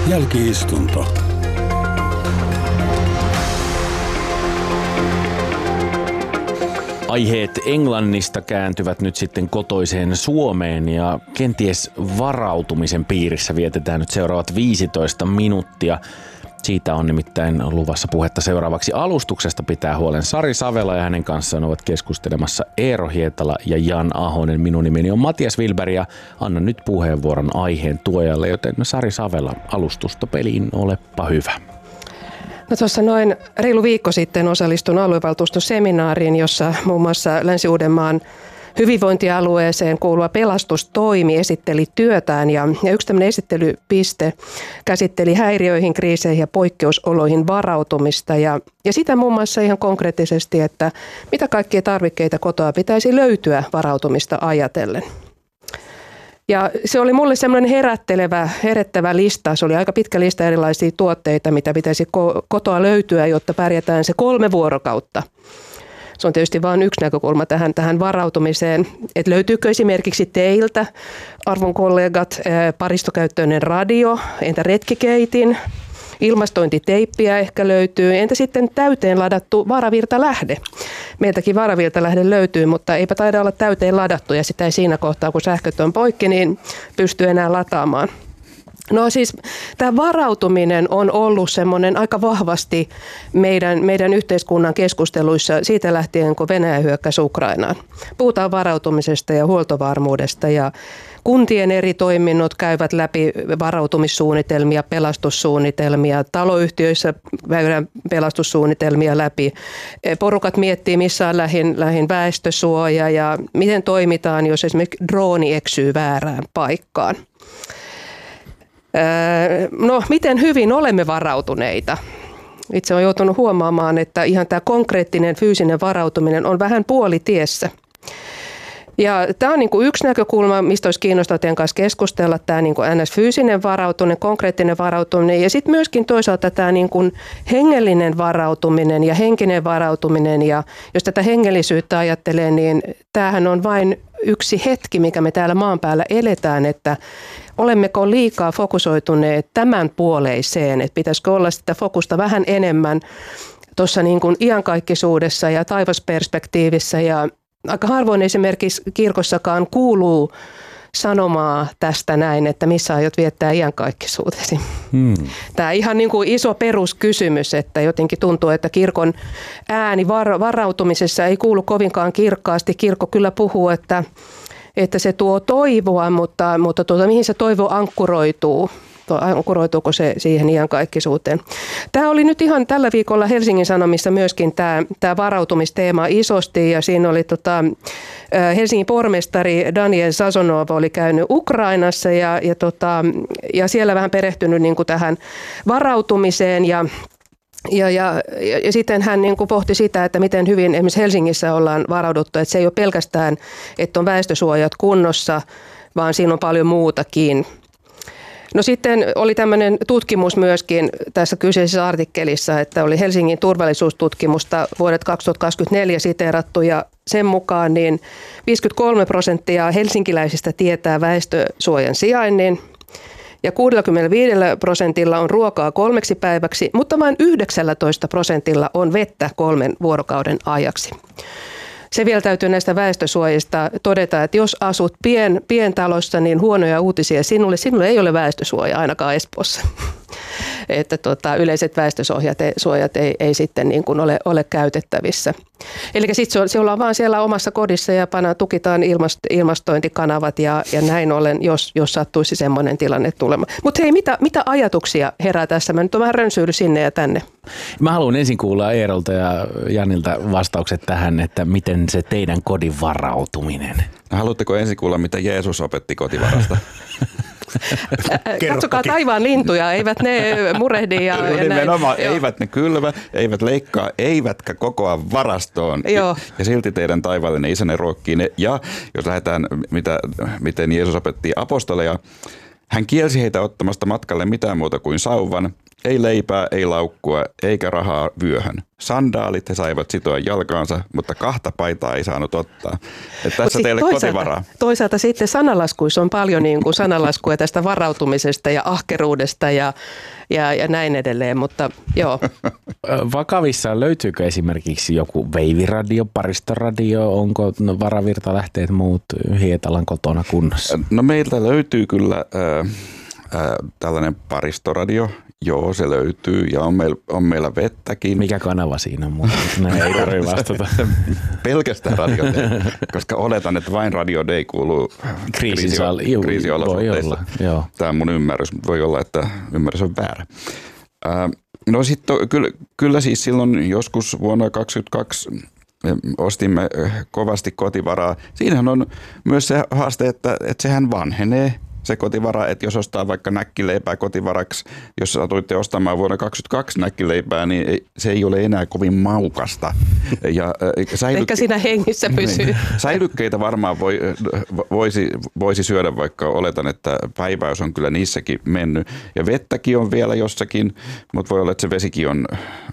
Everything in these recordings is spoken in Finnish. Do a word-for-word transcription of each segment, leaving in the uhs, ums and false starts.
Jälki-istunto. Aiheet Englannista kääntyvät nyt sitten kotoiseen Suomeen ja kenties varautumisen piirissä vietetään nyt seuraavat viisitoista minuuttia. Siitä on nimittäin luvassa puhetta seuraavaksi. Alustuksesta pitää huolen Sari Savela ja hänen kanssaan ovat keskustelemassa Eero Hietala ja Jan Ahonen. Minun nimeni on Matias Wilberg ja annan nyt puheenvuoron aiheen tuojalle, joten Sari Savela, alustusta peliin, olepa hyvä. No tuossa noin reilu viikko sitten osallistun aluevaltuuston seminaariin, jossa muun muassa Länsi-Uudenmaan hyvinvointialueeseen kuuluva pelastustoimi esitteli työtään ja, ja yksi tämmöinen esittelypiste käsitteli häiriöihin, kriiseihin ja poikkeusoloihin varautumista ja, ja sitä muun muassa ihan konkreettisesti, että mitä kaikkia tarvikkeita kotoa pitäisi löytyä varautumista ajatellen. Ja se oli mulle semmoinen herättelevä, herättävä lista. Se oli aika pitkä lista erilaisia tuotteita, mitä pitäisi kotoa löytyä, jotta pärjätään se kolme vuorokautta. Se on tietysti vain yksi näkökulma tähän, tähän varautumiseen. Että löytyykö esimerkiksi teiltä, arvon kollegat, paristokäyttöinen radio, entä retkikeitin, ilmastointiteippiä ehkä löytyy, entä sitten täyteen ladattu varavirtalähde. Meiltäkin varavirtalähde löytyy, mutta eipä taida olla täyteen ladattu ja sitä ei siinä kohtaa, kun sähköt on poikki, niin pysty enää lataamaan. No siis tämä varautuminen on ollut semmoinen aika vahvasti meidän, meidän yhteiskunnan keskusteluissa siitä lähtien, kun Venäjä hyökkäsi Ukrainaan. Puhutaan varautumisesta ja huoltovarmuudesta ja kuntien eri toiminnot käyvät läpi varautumissuunnitelmia, pelastussuunnitelmia, taloyhtiöissä käydään pelastussuunnitelmia läpi. Porukat miettii, missä on lähin, lähin väestösuoja ja miten toimitaan, jos esimerkiksi drooni eksyy väärään paikkaan. No, miten hyvin olemme varautuneita? Itse olen joutunut huomaamaan, että ihan tämä konkreettinen fyysinen varautuminen on vähän puolitiessä. Ja tämä on niin kuin yksi näkökulma, mistä olisi kiinnostavaa teidän kanssa keskustella, tämä niin kuin N S-fyysinen varautuminen, konkreettinen varautuminen ja sitten myöskin toisaalta tämä niin kuin hengellinen varautuminen ja henkinen varautuminen. Ja jos tätä hengellisyyttä ajattelee, niin tämähän on vain yksi hetki, mikä me täällä maan päällä eletään, että olemmeko liikaa fokusoituneet tämän puoleiseen, että pitäisikö olla sitä fokusta vähän enemmän tuossa niin kuin iankaikkisuudessa ja taivasperspektiivissä ja aika harvoin esimerkiksi kirkossakaan kuuluu sanomaa tästä näin, että missä aiot viettää iankaikkisuutesi. Hmm. Tämä ihan niin kuin iso peruskysymys, että jotenkin tuntuu, että kirkon ääni var- varautumisessa ei kuulu kovinkaan kirkkaasti. Kirkko kyllä puhuu, että, että se tuo toivoa, mutta, mutta tuota, mihin se toivo ankkuroituu? Ankkuroituuko se siihen iankaikkisuuteen? Tämä oli nyt ihan tällä viikolla Helsingin Sanomissa myöskin tämä, tämä varautumisteema isosti ja siinä oli tota, Helsingin pormestari Daniel Sazonov oli käynyt Ukrainassa ja, ja, tota, ja siellä vähän perehtynyt niin kuin tähän varautumiseen ja Ja, ja, ja sitten hän niin kuin pohti sitä, että miten hyvin esimerkiksi Helsingissä ollaan varauduttu, että se ei ole pelkästään, että on väestösuojat kunnossa, vaan siinä on paljon muutakin. No sitten oli tämmöinen tutkimus myöskin tässä kyseisessä artikkelissa, että oli Helsingin turvallisuustutkimusta vuodet kaksituhattakaksikymmentäneljä siteerattu ja sen mukaan niin viisikymmentäkolme prosenttia helsinkiläisistä tietää väestösuojan sijainnin ja kuusikymmentäviisi prosentilla on ruokaa kolmeksi päiväksi, mutta vain yhdeksäntoista prosentilla on vettä kolmen vuorokauden ajaksi. Se vielä täytyy näistä väestösuojista todeta, että jos asut pien, pientalossa, niin huonoja uutisia sinulle. Sinulle ei ole väestösuoja ainakaan Espoossa. Että tota, yleiset väestösuojat ei, suojat ei, ei sitten niin kuin ole, ole käytettävissä. Eli sitten se ollaan vaan siellä omassa kodissa ja pana, tukitaan ilmast, ilmastointikanavat ja, ja näin ollen, jos, jos sattuisi semmoinen tilanne tulemaan. Mutta hei, mitä, mitä ajatuksia herää tässä? Mä nyt on vähän rönsyily sinne ja tänne. Mä haluan ensin kuulla Eerolta ja Janilta vastaukset tähän, että miten se teidän kodin varautuminen. Haluatteko ensin kuulla, mitä Jeesus opetti kotivarasta? Katsokaa taivaan lintuja, eivät ne murehdi ja, ja nimenomaan, näin. Eivät ne kylvä, eivät leikkaa, eivätkä kokoa varastoon. Joo. Ja silti teidän taivaallinen isänne ruokkii ne. Ja jos lähdetään, mitä, miten Jeesus opetti apostoleja, hän kielsi heitä ottamasta matkalle mitään muuta kuin sauvan, Ei leipää, ei laukkua, eikä rahaa vyöhön. Sandaalit he saivat sitoa jalkaansa, mutta kahta paitaa ei saanut ottaa. Et tässä teille toisaalta, kotivaraa. Toisaalta sitten sanalaskuissa on paljon niin kuin sanalaskua tästä varautumisesta ja ahkeruudesta ja, ja, ja näin edelleen, mutta joo. Vakavissa löytyykö esimerkiksi joku veiviradio, paristoradio, onko no, varavirtalähteet muut Hietalan kotona kunnossa? No meiltä löytyy kyllä äh, äh, tällainen paristoradio. Joo, se löytyy ja on meillä, on meillä vettäkin. Mikä kanava siinä on? Mutta näin ei tarvitse vastata. Pelkästään Radio Day, koska oletan, että vain Radio Day kuuluu kriisiolosuhteissa. Tämä on mun ymmärrys, mutta voi olla, että ymmärrys on väärä. Äh, no sitten kyllä, kyllä siis silloin joskus vuonna kaksituhattakaksikymmentäkaksi ostimme kovasti kotivaraa. Siinähän on myös se haaste, että, että sehän vanhenee. Se kotivara, että jos ostaa vaikka näkkileipää kotivaraksi, jos satuitte ostamaan vuonna kaksituhattakaksi näkkileipää, niin se ei ole enää kovin maukasta. Ja, säilyk... Ehkä siinä hengissä pysyy. Niin. Säilykkeitä varmaan voi, voisi, voisi syödä, vaikka oletan, että päiväys on kyllä niissäkin mennyt. Ja vettäkin on vielä jossakin, mutta voi olla, että se vesikin on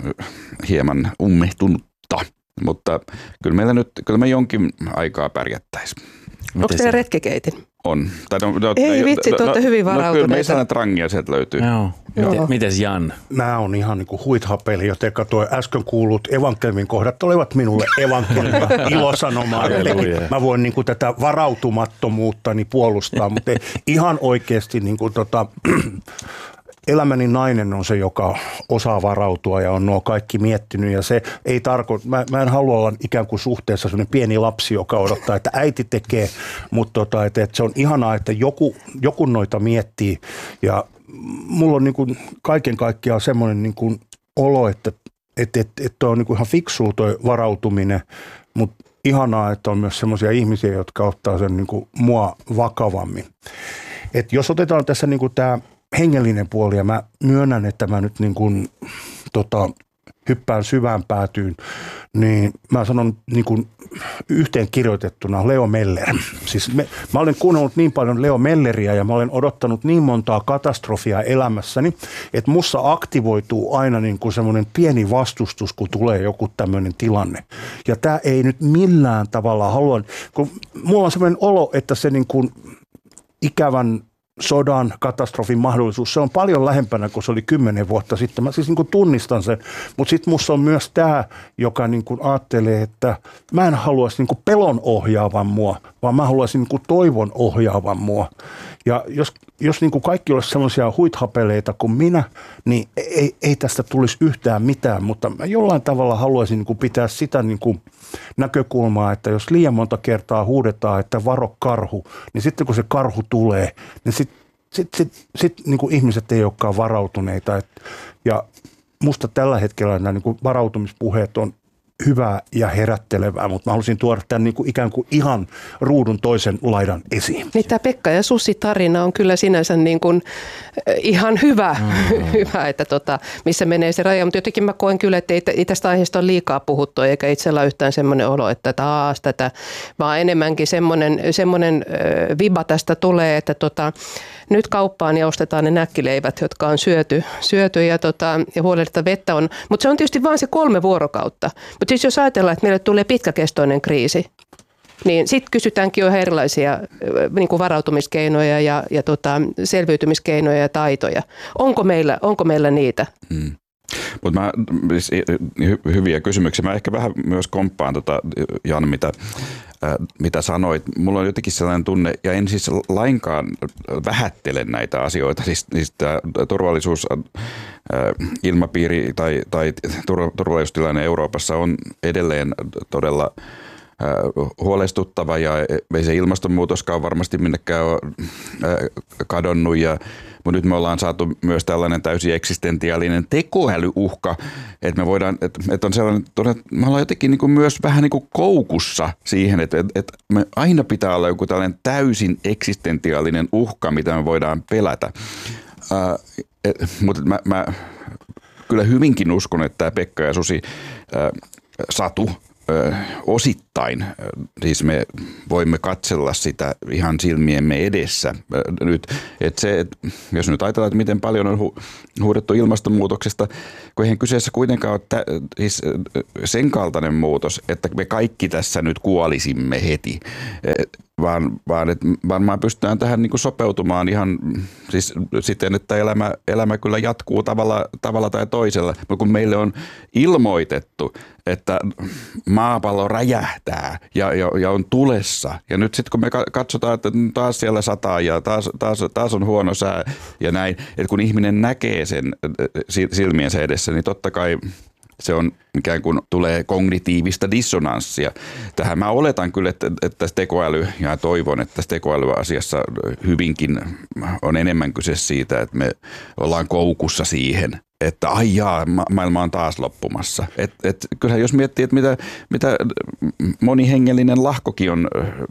hieman ummehtunutta. Mutta kyllä meillä nyt, kyllä me jonkin aikaa pärjättäisiin. Onko teillä retkikeitin? On. Tai no, no, Ei vitsi, te olette no, hyvin varautuneita. No kyllä meistä sellainen trangia sieltä löytyy. Joo. Joo. Mites Jan? Nämä on ihan niin kuin huithapeli, joten tuo äsken kuulut evankeliumin kohdat olivat minulle evankeliumin ilosanomaa. Mä voin niin kuin tätä varautumattomuutta niin puolustaa, mutta ihan oikeasti niin kuin tota, elämäni nainen on se, joka osaa varautua ja on nuo kaikki miettinyt ja se ei tarkoita, mä, mä en halua olla ikään kuin suhteessa sellainen pieni lapsi, joka odottaa, että äiti tekee, mutta tota, että, että se on ihanaa, että joku, joku noita miettii ja mulla on niin kuin kaiken kaikkiaan semmoinen niin kuin olo, että, että, että, että on niin kuin ihan fiksua toi varautuminen, mutta ihanaa, että on myös semmoisia ihmisiä, jotka ottaa sen niin kuin mua vakavammin. Et jos otetaan tässä niin kuin tämä hengellinen puoli ja mä myönnän, että mä nyt niin kuin, tota, hyppään syvään päätyyn, niin mä sanon niin kuin yhteen kirjoitettuna Leo Meller. Siis me, mä olen kuunnellut niin paljon Leo Melleriä ja mä olen odottanut niin montaa katastrofia elämässäni, että mussa aktivoituu aina niin kuin semmoinen pieni vastustus, kun tulee joku tämmöinen tilanne. Ja tää ei nyt millään tavalla halua, kun mulla on semmoinen olo, että se niin kuin ikävän sodan, katastrofin mahdollisuus, se on paljon lähempänä kuin se oli kymmenen vuotta sitten. Mä siis niin kuin tunnistan sen, mutta sitten musta on myös tämä, joka niin kuin ajattelee, että mä en haluaisi niin kuin pelon ohjaavan mua, vaan mä haluaisin niin kuin toivon ohjaavan mua. Ja jos, jos niin kuin kaikki olisi sellaisia huithapeleita kuin minä, niin ei, ei tästä tulisi yhtään mitään, mutta mä jollain tavalla haluaisin niin kuin pitää sitä niin kuin näkökulmaa, että jos liian monta kertaa huudetaan, että varo karhu, niin sitten kun se karhu tulee, niin sitten sit, sit, sit, niin kuin ihmiset ei olekaan varautuneita. Et, ja musta tällä hetkellä nämä niin kuin varautumispuheet on hyvää ja herättelevää, mutta mä halusin tuoda tämän niin kuin ikään kuin ihan ruudun toisen laidan esiin. Niin tämä Pekka ja Susi tarina on kyllä sinänsä niin kuin ihan hyvä, mm-hmm. hyvä että tota, missä menee se raja, mutta jotenkin mä koen kyllä, että ei, ei tästä aiheesta ole liikaa puhuttu, eikä itsellä ole yhtään semmoinen olo, että taas tätä, vaan enemmänkin semmoinen, semmoinen äh, viba tästä tulee, että tota, nyt kauppaan ja ostetaan ne näkkileivät, jotka on syöty, syöty ja, tota, ja huolehditaan vettä on, mutta se on tietysti vain se kolme vuorokautta. Mutta siis jos ajatellaan, että meille tulee pitkäkestoinen kriisi, niin sitten kysytäänkin jo erilaisia niin kuin varautumiskeinoja ja, ja tota, selviytymiskeinoja ja taitoja. Onko meillä, onko meillä niitä? Hmm. Mutta mä, siis, hy, hyviä kysymyksiä. Mä ehkä vähän myös komppaan, tota, Jan, mitä, äh, mitä sanoit. Mulla on jotenkin sellainen tunne, ja en siis lainkaan vähättele näitä asioita. Siis, siis tämä turvallisuus, äh, ilmapiiri tai, tai turvallisuustilanne Euroopassa on edelleen todella huolestuttava ja ei se ilmastonmuutoskaan varmasti minnekään ole kadonnut. Ja, mutta nyt me ollaan saatu myös tällainen täysin eksistentiaalinen tekoälyuhka, että me voidaan, että, että on sellainen, että me ollaan jotenkin niin kuin myös vähän niin kuin koukussa siihen, että, että me aina pitää olla joku tällainen täysin eksistentiaalinen uhka, mitä me voidaan pelätä. Äh, et, mutta mä, mä kyllä hyvinkin uskon, että tämä Pekka ja Susi äh, Satu ö, osittain, siis me voimme katsella sitä ihan silmiemme edessä nyt, että se, et, jos nyt ajatellaan, että miten paljon on hu, huudettu ilmastonmuutoksesta, kun eihän kyseessä kuitenkaan ole tä, siis sen kaltainen muutos, että me kaikki tässä nyt kuolisimme heti, vaan, vaan että varmaan pystytään tähän niin kuin sopeutumaan ihan siis siten, että elämä, elämä kyllä jatkuu tavalla, tavalla tai toisella, mutta kun meille on ilmoitettu, että maapallo räjähtää ja, ja, ja on tulessa. Ja nyt sitten kun me katsotaan, että taas siellä sataa ja taas, taas, taas on huono sää ja näin, että kun ihminen näkee sen silmiensä edessä, niin totta kai se on ikään kuin tulee kognitiivista dissonanssia. Tähän mä oletan kyllä, että, että tässä tekoäly, ja toivon, että tässä tekoälyasiassa hyvinkin on enemmän kyse siitä, että me ollaan koukussa siihen, että ai jaa, ma- maailma on taas loppumassa. Et, et, kyllähän jos miettii, että mitä, mitä monihengellinen lahkokin on,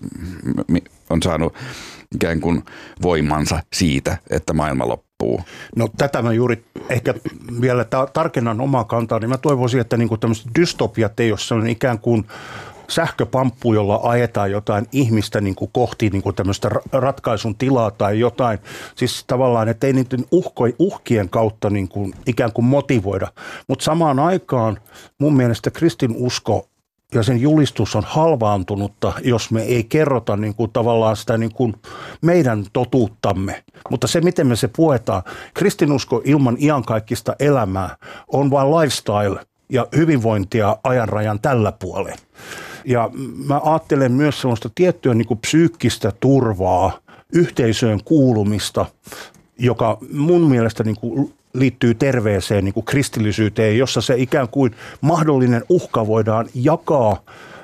on saanut ikään kuin voimansa siitä, että maailma loppuu. No tätä mä juuri ehkä vielä ta- tarkennan omaa kantaa, niin mä toivoisin, että niinku tämmöiset dystopiat ei ole sellainen ikään kuin sähköpamppu, jolla ajetaan jotain ihmistä niin kuin kohti niin kuin tämmöistä ratkaisun tilaa tai jotain. Siis tavallaan, että ei niiden uhko, uhkien kautta niin kuin ikään kuin motivoida. Mutta samaan aikaan mun mielestä kristinusko ja sen julistus on halvaantunutta, jos me ei kerrota niin kuin tavallaan sitä niin kuin meidän totuuttamme. Mutta se, miten me se puetaan, kristinusko ilman iankaikkista elämää on vain lifestyle ja hyvinvointia ajanrajan tällä puolella. Ja mä ajattelen myös sellaista tiettyä niin kuin psyykkistä turvaa, yhteisöön kuulumista, joka mun mielestä niin kuin liittyy terveeseen niin kuin kristillisyyteen, jossa se ikään kuin mahdollinen uhka voidaan jakaa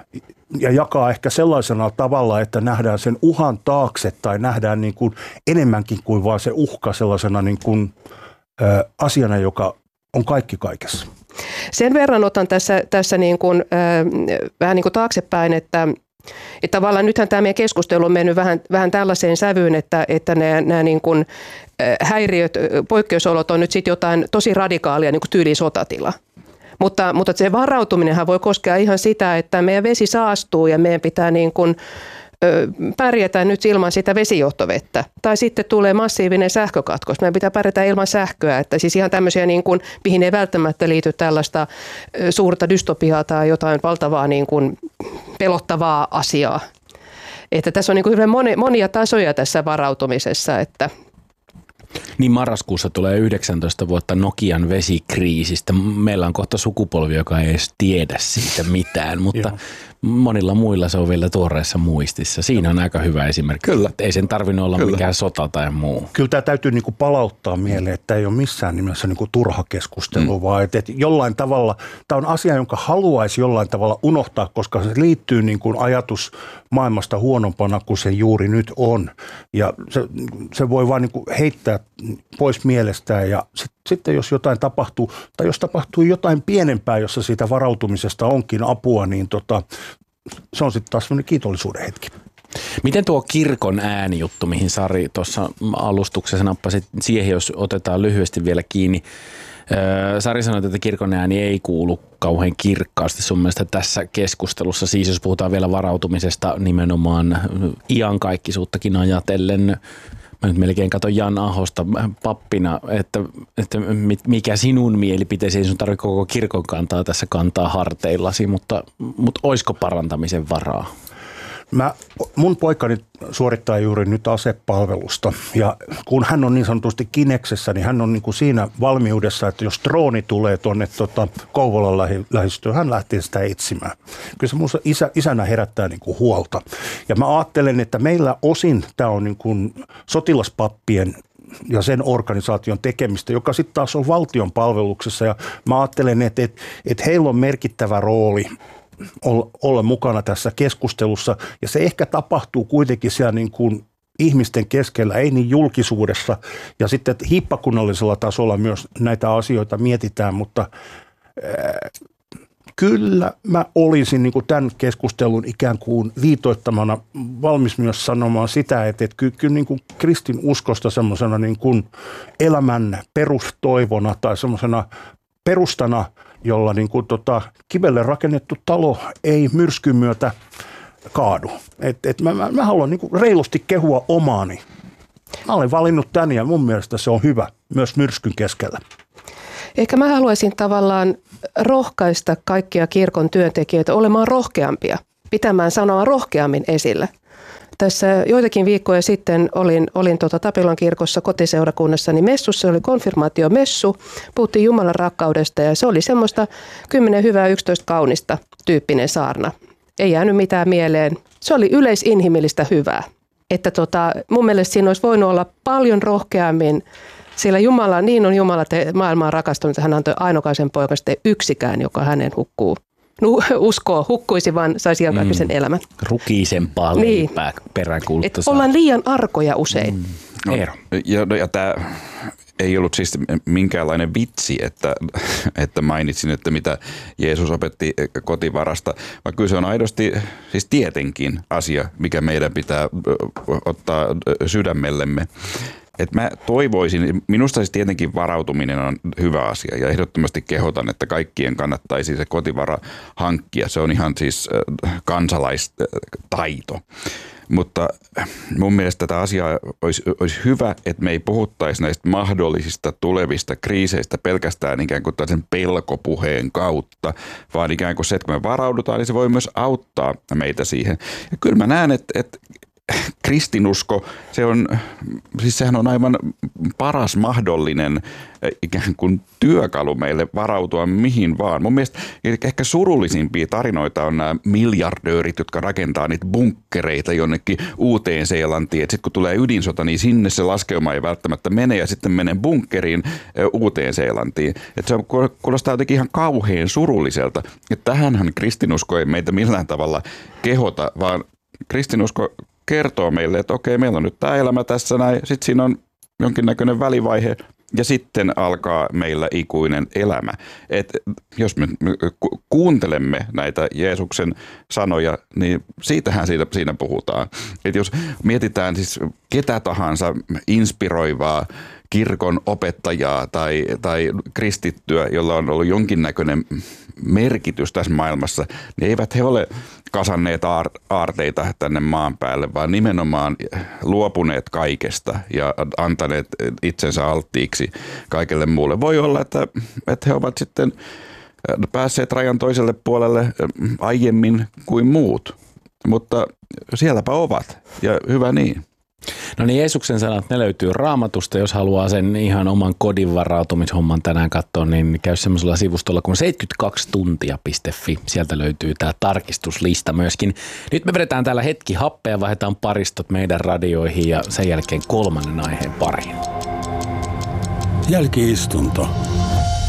ja jakaa ehkä sellaisena tavalla, että nähdään sen uhan taakse tai nähdään niin kuin enemmänkin kuin vaan se uhka sellaisena niin kuin, ä, asiana, joka on kaikki kaikessa. Sen verran otan tässä, tässä niin kuin, äh, vähän niin kuin taaksepäin, että, että tavallaan nythän tämä meidän keskustelu on mennyt vähän, vähän tällaiseen sävyyn, että, että nämä, nämä niin kuin, äh, häiriöt, poikkeusolot on nyt sitten jotain tosi radikaalia, niin kuin tyyliin sotatila. Mutta, mutta se varautuminenhan voi koskea ihan sitä, että meidän vesi saastuu ja meidän pitää niin kuin pärjätään nyt ilman sitä vesijohtovettä. Tai sitten tulee massiivinen sähkökatkos. Meidän pitää pärjätä ilman sähköä. Että siis ihan tämmöisiä, niin kuin, mihin ei välttämättä liity tällaista suurta dystopiaa tai jotain valtavaa niin kuin pelottavaa asiaa. Että tässä on niin kuin hyvin monia tasoja tässä varautumisessa, että niin marraskuussa tulee yhdeksäntoista vuotta Nokian vesikriisistä. Meillä on kohta sukupolvi, joka ei edes tiedä siitä mitään, mutta Joo. monilla muilla se on vielä tuoreessa muistissa. Siinä on aika hyvä esimerkki. Kyllä. Ei sen tarvinnut olla Kyllä. mikään sota tai muu. Kyllä tämä täytyy niinku palauttaa mieleen, että ei ole missään nimessä niinku turha keskustelu, mm. vaan että, että jollain tavalla, tämä on asia, jonka haluaisi jollain tavalla unohtaa, koska se liittyy niinku ajatus maailmasta huonompana kuin se juuri nyt on. Ja se, se voi vaan niinku heittää pois mielestään ja sit, sitten jos jotain tapahtuu, tai jos tapahtuu jotain pienempää, jossa siitä varautumisesta onkin apua, niin tota, se on sitten taas sellainen kiitollisuuden hetki. Miten tuo kirkon äänijuttu, mihin Sari tuossa alustuksessa nappasi siihen, jos otetaan lyhyesti vielä kiinni. Sari sanoi, että kirkon ääni ei kuulu kauhean kirkkaasti sun mielestä tässä keskustelussa. Siis jos puhutaan vielä varautumisesta nimenomaan iankaikkisuuttakin ajatellen. Mä nyt melkein katson Jan Ahosta pappina, että, että mikä sinun mielipiteesi, ei sun tarvitse koko kirkon kantaa tässä kantaa harteillasi, mutta, mutta olisiko parantamisen varaa? Mä, mun poikani suorittaa juuri nyt asepalvelusta ja kun hän on niin sanotusti kineksessä, niin hän on niin kuin siinä valmiudessa, että jos drooni tulee tuonne tota, Kouvolan lähi, lähistöön, hän lähtee sitä etsimään. Kyllä se minusta isä, isänä herättää niin kuin huolta. Ja mä ajattelen, että meillä osin tämä on niin kuin sotilaspappien ja sen organisaation tekemistä, joka sitten taas on valtion palveluksessa. Ja mä ajattelen, että, että, että heillä on merkittävä rooli olla mukana tässä keskustelussa, ja se ehkä tapahtuu kuitenkin siellä niin kuin ihmisten keskellä, ei niin julkisuudessa, ja sitten hiippakunnallisella tasolla myös näitä asioita mietitään, mutta äh, kyllä mä olisin niin kuin tämän keskustelun ikään kuin viitoittamana valmis myös sanomaan sitä, että, että kyllä, kyllä niin kuin kristin uskosta semmoisena niin kuin elämän perustoivona tai semmoisena perustana jolla niin kuin tota, kivelle rakennettu talo ei myrskyn myötä kaadu. Et, et mä, mä, mä haluan niin kuin reilusti kehua omaani. Mä olen valinnut tän ja mun mielestä se on hyvä myös myrskyn keskellä. Ehkä mä haluaisin tavallaan rohkaista kaikkia kirkon työntekijöitä olemaan rohkeampia, pitämään sanoa rohkeammin esillä. Tässä joitakin viikkoja sitten olin, olin tuota Tapilan kirkossa kotiseurakunnassani messussa, se oli konfirmaatiomessu, puhuttiin Jumalan rakkaudesta ja se oli semmoista kymmenen hyvää, yksitoista kaunista tyyppinen saarna. Ei jäänyt mitään mieleen. Se oli yleisinhimillistä hyvää. Että tota, mun mielestä siinä olisi voinut olla paljon rohkeammin, sillä Jumala, niin on Jumala te, maailmaa rakastunut, että hän antoi ainokaisen poikansa, että yksikään, joka hänen hukkuu. No, uskoo, hukkuisi, vaan saisi iankaikkisen mm. elämän. Rukiisempaa niin. leipää peräänkuuluttaa. Ollaan liian arkoja usein. Mm. No, ja ja, ja tämä ei ollut siis minkäänlainen vitsi, että, että mainitsin, että mitä Jeesus opetti kotivarasta, vaan kyllä se on aidosti siis tietenkin asia, mikä meidän pitää ottaa sydämellemme. Et mä toivoisin, minusta siis tietenkin varautuminen on hyvä asia ja ehdottomasti kehotan, että kaikkien kannattaisi se kotivara hankkia. Se on ihan siis kansalaistaito. Mutta mun mielestä tätä asiaa olisi, olisi hyvä, että me ei puhuttaisi näistä mahdollisista tulevista kriiseistä pelkästään ikään kuin tällaisen pelkopuheen kautta, vaan ikään kuin se, että kun me varaudutaan, niin se voi myös auttaa meitä siihen. Ja kyllä mä näen, että, että kristinusko, se on, siis sehän on aivan paras mahdollinen ikään kuin työkalu meille varautua mihin vaan. Mun mielestä ehkä surullisimpia tarinoita on nämä miljardöörit, jotka rakentaa niitä bunkkereita jonnekin Uuteen-Seelantiin. Sitten kun tulee ydinsota, niin sinne se laskeuma ei välttämättä mene ja sitten menee bunkkeriin Uuteen-Seelantiin. Että se kuulostaa jotenkin ihan kauhean surulliselta. Että tähänhän kristinusko ei meitä millään tavalla kehota, vaan kristinusko kertoo meille, että okei, meillä on nyt tämä elämä tässä näin, sitten siinä on jonkinnäköinen välivaihe ja sitten alkaa meillä ikuinen elämä. Et jos me kuuntelemme näitä Jeesuksen sanoja, niin siitähän siinä, siinä puhutaan. Et jos mietitään siis ketä tahansa inspiroivaa kirkon opettajaa tai, tai kristittyä, jolla on ollut jonkinnäköinen merkitys tässä maailmassa, niin eivät he ole kasanneet aarteita tänne maan päälle, vaan nimenomaan luopuneet kaikesta ja antaneet itsensä alttiiksi kaikelle muulle. Voi olla, että, että he ovat sitten päässeet rajan toiselle puolelle aiemmin kuin muut, mutta sielläpä ovat ja hyvä niin. No niin, Jeesuksen sanat, ne löytyy Raamatusta. Jos haluaa sen ihan oman kodin varautumishomman tänään katsoa, niin käy semmoisella sivustolla kuin seitsemänkymmentäkaksi tuntia piste fi. Sieltä löytyy tämä tarkistuslista myöskin. Nyt me vedetään täällä hetki happea, vaihdetaan paristot meidän radioihin ja sen jälkeen kolmannen aiheen pariin. Jälki-istunto.